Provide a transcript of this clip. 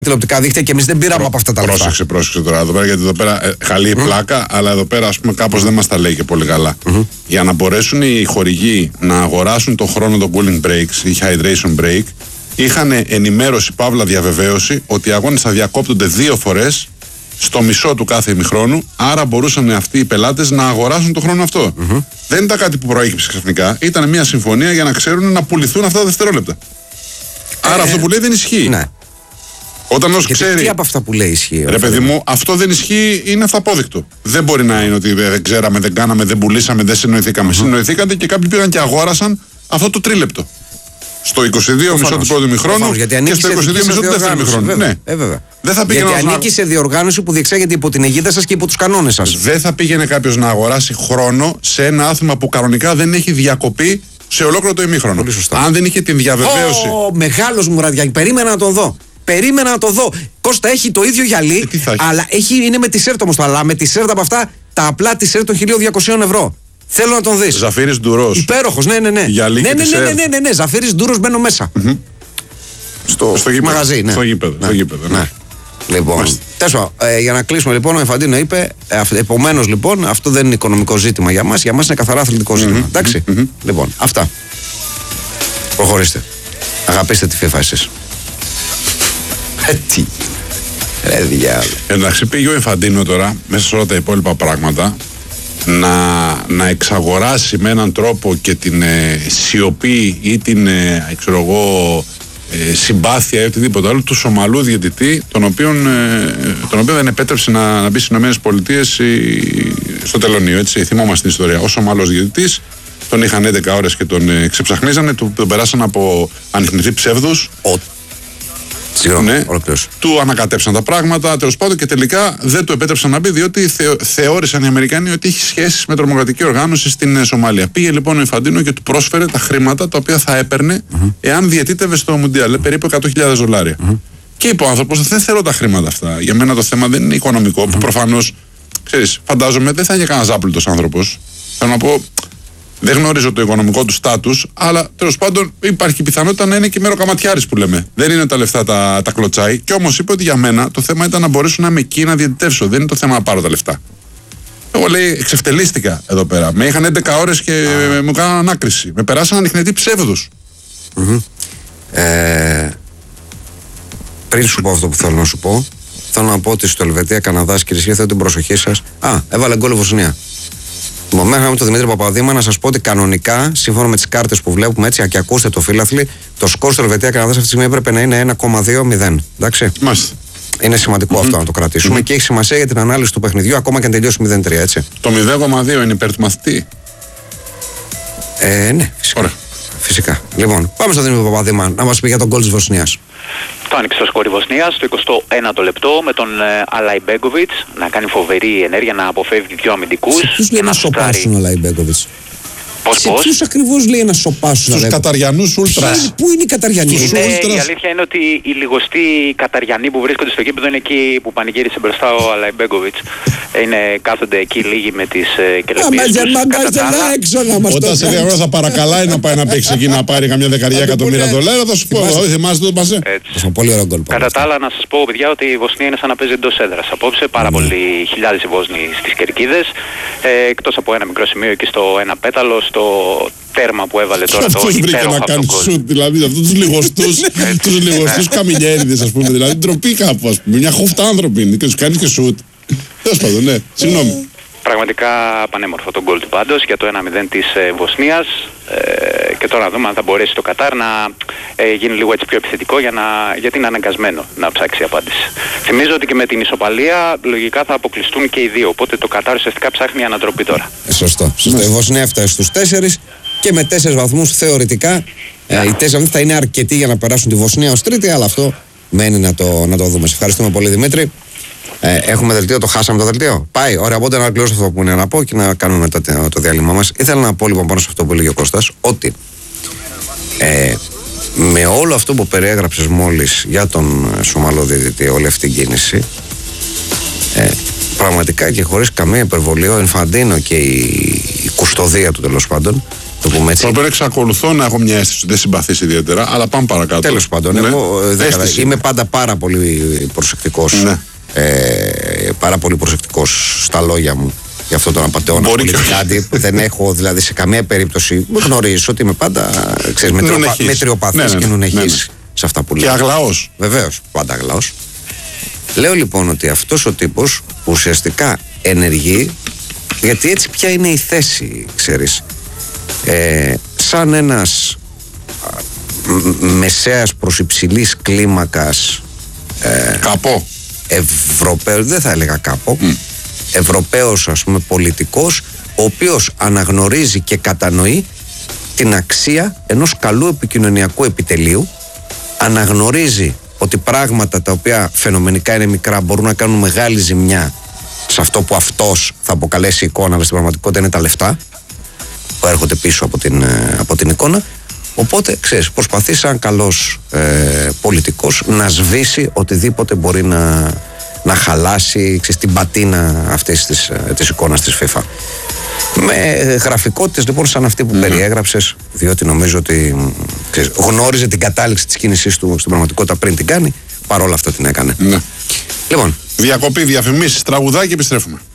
τηλεοπτικά δίκτυα και εμείς δεν πήραμε από αυτά τα λεφτά. Πρόσεξε τώρα εδώ πέρα, γιατί εδώ πέρα καλή η πλάκα, αλλά εδώ πέρα ας πούμε κάπως δεν μας τα λέει και πολύ καλά. Για να μπορέσουν οι χορηγοί να αγοράσουν το χρόνο των cooling breaks ή hydration break, είχαν ενημέρωση, παύλα διαβεβαίωση, ότι οι αγώνες θα διακόπτονται 2 φορές στο μισό του κάθε ημιχρόνου, άρα μπορούσαν αυτοί οι πελάτες να αγοράσουν το χρόνο αυτό. Δεν ήταν κάτι που προέκυψε ξαφνικά, ήταν μια συμφωνία για να ξέρουν να πουληθούν αυτά τα δευτερόλεπτα. Άρα αυτό που λέει δεν ισχύει. Ναι. Όταν ως ξέρει. Τι από αυτά που λέει ισχύει. Ρε παιδί μου, αυτό δεν ισχύει, είναι αυταπόδεικτο. Δεν μπορεί να είναι ότι δεν ξέραμε, δεν κάναμε, δεν πουλήσαμε, δεν συνοηθήκαμε. Συνοηθήκατε και κάποιοι πήγαν και αγόρασαν αυτό το τρίλεπτο. Στο 22 μισό του πρώτου ημιχρόνου και στο 22 μισό του δεύτερου ημιχρόνου. Ναι, βέβαια. Δεν θα πήγαινε γιατί ανήκει σε διοργάνωση που διεξάγεται υπό την αιγίδα σας και υπό τους κανόνες σας. Δεν θα πήγαινε κάποιος να αγοράσει χρόνο σε ένα άθλημα που κανονικά δεν έχει διακοπεί σε ολόκληρο το ημίχρονο. Αν δεν είχε την διαβεβαίωση. Μεγάλος Μουραδιάκη, περίμενα να τον δω. Περίμενα να το δω. Κώστα έχει το ίδιο γυαλί, αλλά είναι με τη σέρτα όμως. Αλλά με τη σέρτα από αυτά τα απλά τη σέρτα των 1.200 ευρώ. Θέλω να τον δεις. Ζαφύρης Ντουρός. Υπέροχος, ναι. Ναι, Ζαφύρης Ντουρός, μπαίνω μέσα. Στο μαγαζί, ναι. Στο γήπεδο. Ναι. Λοιπόν, για να κλείσουμε λοιπόν, ο Εφαντίνο είπε, επομένως λοιπόν, αυτό δεν είναι οικονομικό ζήτημα για μας είναι καθαρά αθλητικό ζήτημα. Εντάξει. Λοιπόν, αυτά. Προχωρήστε. Αγαπήστε τη FIFA εσείς. Τι. Ρε διάλο. Εντάξει, πήγε ο Εφαντίνο τώρα μέσα σε όλα τα υπόλοιπα πράγματα να εξαγοράσει με έναν τρόπο και την σιωπή ή την συμπάθεια ή οτιδήποτε άλλο του Σομαλού διαιτητή, τον οποίο δεν επέτρεψε να μπει στις ΗΠΑ στο τελωνείο. Έτσι, θυμόμαστε την ιστορία. Ο Σομαλός διαιτητής, τον είχαν 11 ώρες και τον ξεψαχνίζανε, τον περάσαν από ανιχνευτή ψεύδους. Ναι, του ανακατέψαν τα πράγματα, τέλος πάντων, και τελικά δεν του επέτρεψαν να μπει, διότι θεώρησαν οι Αμερικανοί ότι έχει σχέσεις με τρομοκρατική οργάνωση στην Σομαλία. Πήγε λοιπόν ο Ινφαντίνο και του πρόσφερε τα χρήματα τα οποία θα έπαιρνε εάν διαιτήτευε στο Μουντιάλ, περίπου $100,000. Και είπε ο άνθρωπος: δεν θέλω τα χρήματα αυτά. Για μένα το θέμα δεν είναι οικονομικό, που προφανώς, ξέρεις, φαντάζομαι δεν θα είναι κανένας άπλητος άνθρωπος. Θέλω να πω. Δεν γνωρίζω το οικονομικό του στάτους, αλλά τέλος πάντων υπάρχει πιθανότητα να είναι και μεροκαματιάρης που λέμε. Δεν είναι τα λεφτά τα κλωτσάει. Και όμως είπε ότι για μένα το θέμα ήταν να μπορέσω να είμαι εκεί να διαιτητεύσω. Δεν είναι το θέμα να πάρω τα λεφτά. Εγώ, λέει, εξευτελίστηκα εδώ πέρα. Με είχαν 11 ώρες και μου κάναν ανάκριση. Με περάσαν ανιχνευτή ψεύδους. Πριν σου πω αυτό που θέλω να σου πω, θέλω να πω ότι στο Ελβετία, Καναδάς, κυρίες, θέλω την προσοχή σας. Έβαλε γκολ η Βοσνία. Μέχρι με τον Δημήτρη Παπαδήμα να σας πω ότι κανονικά, σύμφωνα με τις κάρτες που βλέπουμε, έτσι, και ακούστε το φίλαθλοι, το σκορ στο Ελβετία Καναδάς αυτή τη στιγμή έπρεπε να είναι 1,2-0. Εντάξει. Μάλιστα. Είναι σημαντικό αυτό να το κρατήσουμε και έχει σημασία για την ανάλυση του παιχνιδιού, ακόμα και αν τελειώσει 0-3, έτσι. Το 0,2 είναι υπέρ του μαθητή. Ναι, φυσικά. Φυσικά. Λοιπόν, πάμε στον Δημήτρη Παπαδήμα να μας πει για τον γκολ της Βοσνίας. Το άνοιξε το σκορ η Βοσνία στο 21ο λεπτό με τον Αλαϊμπέγκοβιτς να κάνει φοβερή ενέργεια, να αποφεύγει 2 αμυντικούς. Σε ποιους λέει να σοπάσουν ο Αλαϊμπέγκοβιτς? Σε ποιους ακριβώς λέει να σοπάσουν? Στους Καταριανούς Ούλτρας. Πού είναι οι Καταριανοί? Η αλήθεια είναι ότι οι λιγοστοί Καταριανοί που βρίσκονται στο γήπεδο είναι εκεί που πανηγύρισε μπροστά ο Αλαϊμπέγκοβιτς. Κάθονται εκεί λίγοι με τις κελεπίες τους. Όταν σε διαγωνία θα παρακαλάει να πάει να παίξει εκεί, να πάρει καμιά δεκαριά εκατομμύρια $, θα σου πω. Θυμάστε το Μπασέ. Πολύ ωραίο γκολ. Κατά τα άλλα, να σας πω, παιδιά, ότι η Βοσνία είναι σαν να παίζει εντός έδρας απόψε. Πάρα πολλοί χιλιάδες οι Βόσνοι στις κερκίδες. Εκτός από ένα μικρό σημείο εκεί στο ένα πέταλο, στο τέρμα που έβαλε τώρα το υπέροχο αυτό γκολ. Σουτ, δηλαδή αυτούς τους λιγοστούς καμινιέριδες, ας πούμε, δηλαδή ντροπή κάπου, ας πούμε, μια χούφτα άνθρωποι είναι και τους κάνεις και σουτ. Τέλος πάντων, ναι, συγγνώμη. Πραγματικά πανέμορφο το γκολ του πάντως για το 1-0 της Βοσνίας, και τώρα να δούμε αν θα μπορέσει το Κατάρ να γίνει λίγο έτσι πιο επιθετικό γιατί είναι αναγκασμένο να ψάξει απάντηση. Θυμίζω ότι και με την ισοπαλία λογικά θα αποκλειστούν και οι δύο, οπότε το Κατάρ ουσιαστικά ψάχνει ανατροπή τώρα. Σωστό. Η Βοσνία έφτασε στους 4 και με 4 βαθμούς θεωρητικά οι 4 θα είναι αρκετοί για να περάσουν τη Βοσνία ως τρίτη, αλλά αυτό μένει να το δούμε. Σε ευχαριστούμε πολύ, Δημήτρη. Έχουμε δελτίο, το χάσαμε το δελτίο. Πάει, ωραία, οπότε να κλείσω αυτό που είναι να πω και να κάνουμε μετά το διάλειμμα μας. Ήθελα να πω λοιπόν πάνω σε αυτό που έλεγε ο Κώστας, ότι με όλο αυτό που περιέγραψες μόλις για τον Σομαλό διαιτητή, όλη αυτή την κίνηση, πραγματικά και χωρίς καμία υπερβολή, ο Ινφαντίνο και η κουστοδία του τέλος πάντων Το πούμε έτσι. Το οποίο εξακολουθώ να έχω μια αίσθηση ότι δεν συμπαθείς ιδιαίτερα, αλλά πάμε παρακάτω. Τέλος πάντων, Ναι. εγώ Αίσθηση. είμαι πάντα πάρα πολύ προσεκτικός. Ναι. Πάρα πολύ προσεκτικός στα λόγια μου για αυτό τον απατεώνα Μπορεί και πολιτικάντη. Δεν έχω δηλαδή σε καμία περίπτωση. Γνωρίζεις ότι είμαι πάντα μετριοπαθής και νουνεχής σε αυτά που λέω. Και αγλαός. Βεβαίως, πάντα αγλαός. Λέω λοιπόν ότι αυτός ο τύπος ουσιαστικά ενεργεί, γιατί έτσι ποια είναι η θέση, ξέρεις. Σαν ένας μεσαίας προς υψηλής κλίμακας Καπό. Ευρωπαίος, δεν θα έλεγα κάπου, Ευρωπαίος ας πούμε πολιτικός, ο οποίος αναγνωρίζει και κατανοεί την αξία ενός καλού επικοινωνιακού επιτελείου, αναγνωρίζει ότι πράγματα τα οποία φαινομενικά είναι μικρά μπορούν να κάνουν μεγάλη ζημιά σε αυτό που αυτός θα αποκαλέσει εικόνα, αλλά στην πραγματικότητα είναι τα λεφτά που έρχονται πίσω από την εικόνα. Οπότε, ξέρεις, προσπαθεί σαν καλός πολιτικός να σβήσει οτιδήποτε μπορεί να χαλάσει, ξέρεις, την πατίνα αυτής της εικόνας της FIFA. Με γραφικότητες λοιπόν σαν αυτή που περιέγραψες, διότι νομίζω ότι ξέρεις, γνώριζε την κατάληξη της κίνησής του στην πραγματικότητα πριν την κάνει, παρόλα αυτά την έκανε. Ναι. Λοιπόν, Διακοπή, διαφημίσεις, τραγουδάκι, επιστρέφουμε.